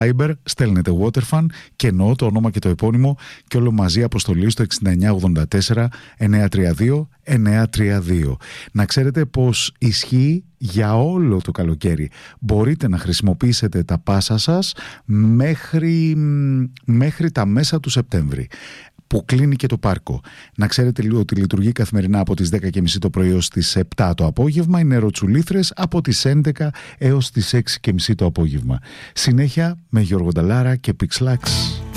Viber, στέλνετε Waterfan και εννοώ το όνομα και το επώνυμο και όλο μαζί αποστολή στο 6984 932 932. Να ξέρετε πως ισχύει για όλο το καλοκαίρι. Μπορείτε να χρησιμοποιήσετε τα πάσα σας μέχρι τα μέσα του Σεπτέμβρη, που κλείνει και το πάρκο. Να ξέρετε λίγο ότι λειτουργεί καθημερινά από τις 10.30 το πρωί ως τις 7 το απόγευμα. Είναι ροτσουλήθρες από τις 11 έως τις 6.30 το απόγευμα. Συνέχεια με Γιώργο Νταλάρα και Pixlax.